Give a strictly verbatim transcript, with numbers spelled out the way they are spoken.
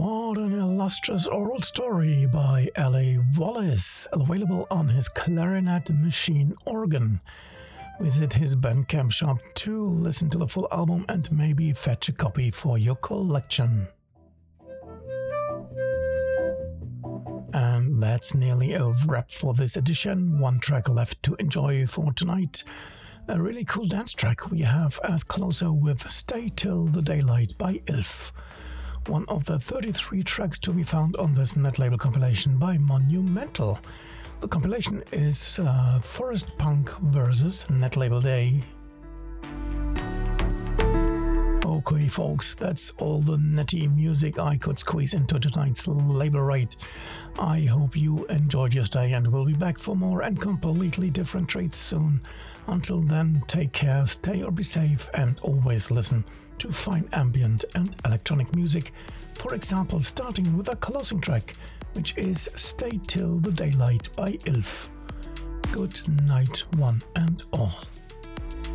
What an illustrious oral story by L A Wallace, available on his Clarinet Machine organ. Visit his Bandcamp shop to listen to the full album and maybe fetch a copy for your collection. And that's nearly a wrap for this edition. One track left to enjoy for tonight. A really cool dance track we have as closer with Stay Till the Daylight by Ilf. One of the thirty-three tracks to be found on this net label compilation by Monumental. The compilation is uh, Forest Punk versus Net Label Day. Okay, folks, that's all the netty music I could squeeze into tonight's label rate. I hope you enjoyed your stay and we'll be back for more and completely different treats soon. Until then, take care, stay or be safe, and always listen to fine ambient and electronic music. For example, starting with a closing track, which is Stay Till the Daylight by Ilf. Good night, one and all.